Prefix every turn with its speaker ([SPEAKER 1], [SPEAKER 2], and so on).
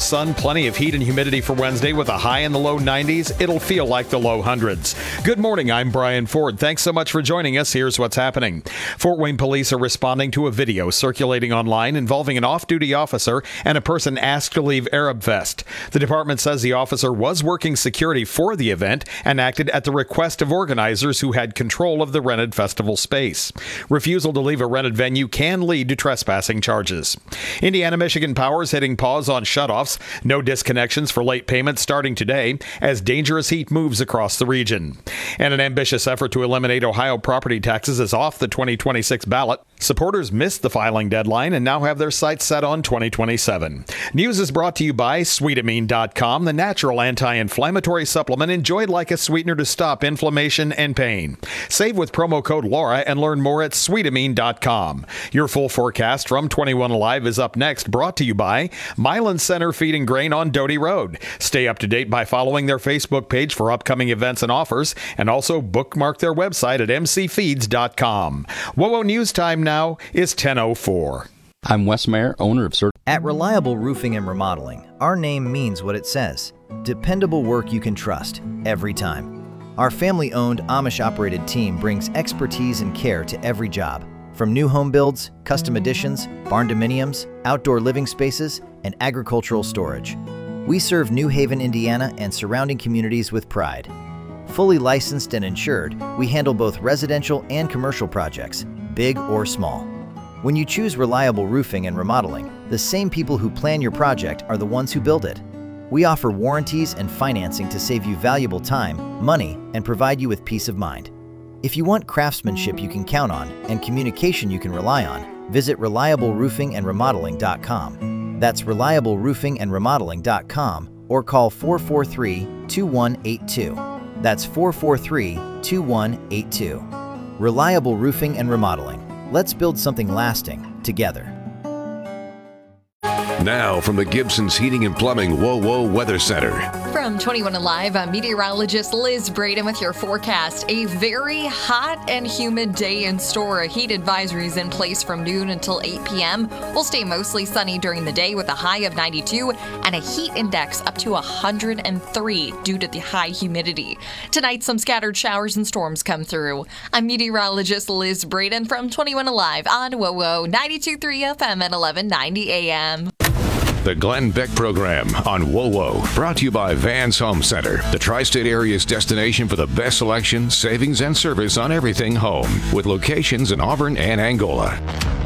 [SPEAKER 1] sun, plenty of heat and humidity for Wednesday with a high in the low 90s. It'll feel like the low hundreds. Good morning, I'm Brian Ford. Thanks so much for joining us. Here's what's happening. Fort Wayne police are responding to a video circulating online involving an off-duty officer and a person asked to leave Arab Fest. The department says the officer was working security for the event and acted at the request of organizers who had control of the rented festival space. Refusal to leave a rented venue can lead to trespassing charges. Indiana-Michigan Power is hitting pause on shutoffs. No disconnections for late payments starting today as dangerous heat moves across the region. And an ambitious effort to eliminate Ohio property taxes is off the 2026 ballot. Supporters missed the filing deadline and now have their sights set on 2027. News is brought to you by Sweetamine.com, the natural anti-inflammatory supplement enjoyed like a sweetener to stop inflammation and pain. Save with promo code Laura and learn more at Sweetamine.com. Your full forecast from 21 Alive is up next, brought to you by Milan Center Feed and Grain on Doty Road. Stay up to date by following their Facebook page for upcoming events and offers, and also bookmark their website at mcfeeds.com. WOWO News Time now is 10:04.
[SPEAKER 2] I'm Wes Mayer, owner of
[SPEAKER 3] At Reliable Roofing and Remodeling, our name means what it says. Dependable work you can trust, every time. Our family-owned, Amish-operated team brings expertise and care to every job. From new home builds, custom additions, barn dominiums, outdoor living spaces, and agricultural storage. We serve New Haven, Indiana and surrounding communities with pride. Fully licensed and insured, we handle both residential and commercial projects, big or small. When you choose Reliable Roofing and Remodeling, the same people who plan your project are the ones who build it. We offer warranties and financing to save you valuable time, money, and provide you with peace of mind. If you want craftsmanship you can count on and communication you can rely on, visit ReliableRoofingAndRemodeling.com. That's ReliableRoofingAndRemodeling.com or call 443-2182. That's 443-2182. Reliable Roofing and Remodeling. Let's build something lasting together.
[SPEAKER 4] Now from the Gibson's Heating and Plumbing WOWO Weather Center.
[SPEAKER 5] From 21 Alive, I'm meteorologist Liz Braden with your forecast. A very hot and humid day in store. Heat advisories in place from noon until 8 p.m. We'll stay mostly sunny during the day with a high of 92 and a heat index up to 103 due to the high humidity. Tonight, some scattered showers and storms come through. I'm meteorologist Liz Braden from 21 Alive on WOWO 92.3 FM at 1190 a.m.
[SPEAKER 4] The Glenn Beck Program on WOWO, brought to you by Vans Home Center, the tri-state area's destination for the best selection, savings, and service on everything home, with locations in Auburn and Angola.